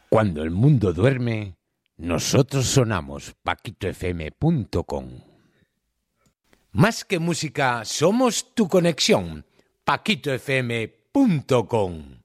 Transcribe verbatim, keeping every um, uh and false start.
Cuando el mundo duerme, nosotros sonamos. Paquito F M punto com. Más que música, somos tu conexión. Paquito F M punto com.